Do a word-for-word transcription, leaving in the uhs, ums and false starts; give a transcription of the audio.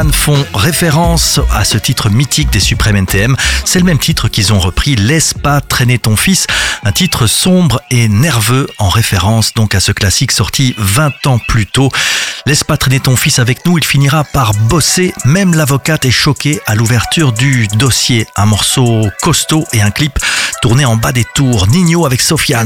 fans font référence à ce titre mythique des Suprêmes N T M. C'est le même titre qu'ils ont repris, Laisse pas traîner ton fils, un titre sombre et nerveux en référence donc à ce classique sorti vingt ans plus tôt. Laisse pas traîner ton fils avec nous, il finira par bosser. Même l'avocate est choquée à l'ouverture du dossier. Un morceau costaud et un clip tourné en bas des tours. Nino avec Sofiane.